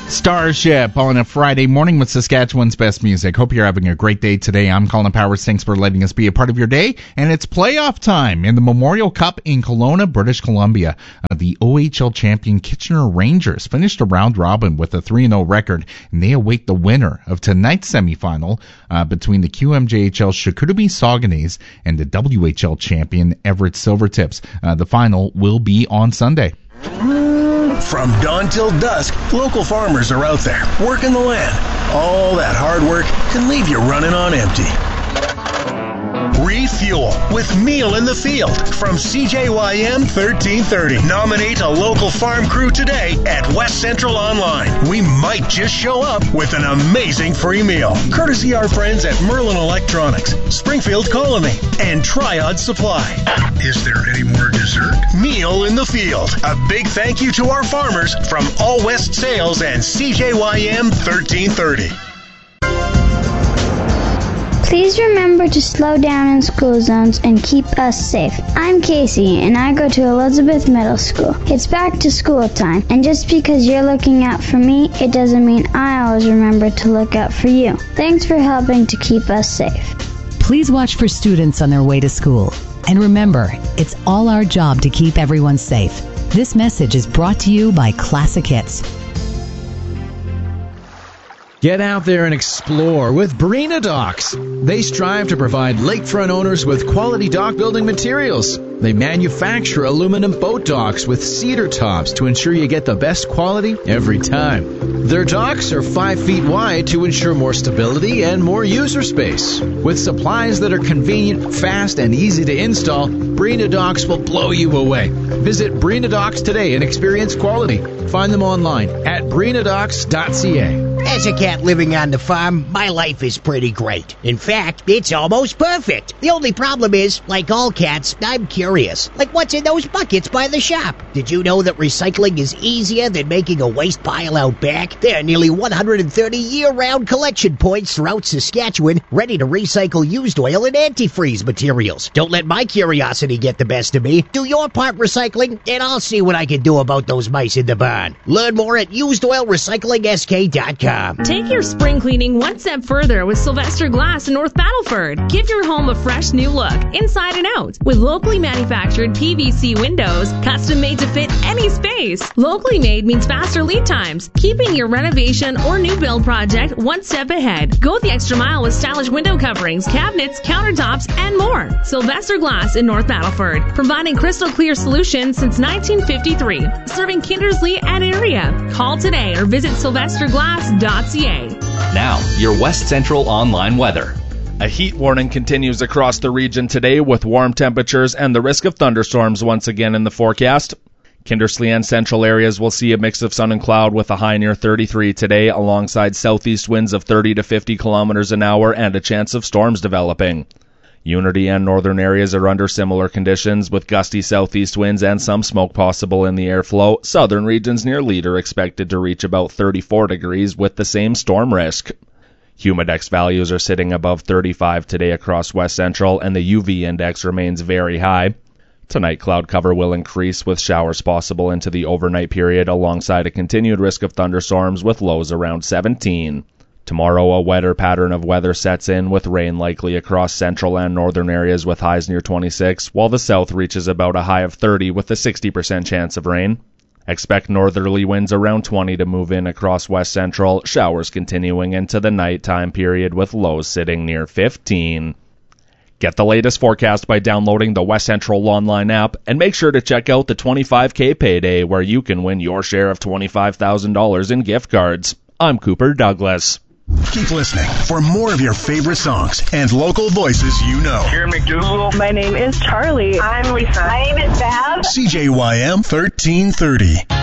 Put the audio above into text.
Starship on a Friday morning with Saskatchewan's best music. Hope you're having a great day today. I'm Colin Powers. Thanks for letting us be a part of your day. And it's playoff time in the Memorial Cup in Kelowna, British Columbia. The OHL champion Kitchener Rangers finished a round robin with a 3-0 record, and they await the winner of tonight's semifinal between the QMJHL Shikoodabee Saugonays and the WHL champion Everett Silvertips. The final will be on Sunday. From dawn till dusk, local farmers are out there working the land. All that hard work can leave you running on empty. Refuel with Meal in the Field from CJYM 1330. Nominate a local farm crew today at West Central Online. We might just show up with an amazing free meal. Courtesy our friends at Merlin Electronics, Springfield Colony, and Triad Supply. Is there any more dessert? Meal in the Field. A big thank you to our farmers from All West Sales and CJYM 1330. Please remember to slow down in school zones and keep us safe. I'm Casey, and I go to Elizabeth Middle School. It's back to school time, and just because you're looking out for me, it doesn't mean I always remember to look out for you. Thanks for helping to keep us safe. Please watch for students on their way to school. And remember, it's all our job to keep everyone safe. This message is brought to you by Classic Hits. Get out there and explore with Barina Docks. They strive to provide lakefront owners with quality dock building materials. They manufacture aluminum boat docks with cedar tops to ensure you get the best quality every time. Their docks are 5 feet wide to ensure more stability and more user space. With supplies that are convenient, fast, and easy to install, Barina Docks will blow you away. Visit Barina Docks today and experience quality. Find them online at barinadocks.ca. As a cat living on the farm, my life is pretty great. In fact, it's almost perfect. The only problem is, like all cats, I'm curious. Like what's in those buckets by the shop? Did you know that recycling is easier than making a waste pile out back? There are nearly 130 year-round collection points throughout Saskatchewan ready to recycle used oil and antifreeze materials. Don't let my curiosity get the best of me. Do your part recycling, and I'll see what I can do about those mice in the barn. Learn more at usedoilrecyclingsk.com. Take your spring cleaning one step further with Sylvester Glass in North Battleford. Give your home a fresh new look, inside and out, with locally manufactured PVC windows, custom made to fit any space. Locally made means faster lead times, keeping your renovation or new build project one step ahead. Go the extra mile with stylish window coverings, cabinets, countertops, and more. Sylvester Glass in North Battleford, providing crystal clear solutions since 1953, serving Kindersley and area. Call today or visit sylvesterglass.ca. Now, your West Central online weather. A heat warning continues across the region today with warm temperatures and the risk of thunderstorms once again in the forecast. Kindersley and central areas will see a mix of sun and cloud with a high near 33 today, alongside southeast winds of 30 to 50 kilometers an hour and a chance of storms developing. Unity and northern areas are under similar conditions with gusty southeast winds and some smoke possible in the airflow. Southern regions near Leader expected to reach about 34 degrees with the same storm risk. Humidex values are sitting above 35 today across West Central, and the UV index remains very high. Tonight, cloud cover will increase with showers possible into the overnight period, alongside a continued risk of thunderstorms with lows around 17. Tomorrow, a wetter pattern of weather sets in with rain likely across central and northern areas with highs near 26, while the south reaches about a high of 30 with a 60% chance of rain. Expect northerly winds around 20 to move in across West Central, showers continuing into the nighttime period with lows sitting near 15. Get the latest forecast by downloading the West Central online app, and make sure to check out the 25K Payday where you can win your share of $25,000 in gift cards. I'm Cooper Douglas. Keep listening for more of your favorite songs and local voices you know. Here, McDougal. My name is Charlie. I'm Lisa. My name is Bab. CJYM 1330.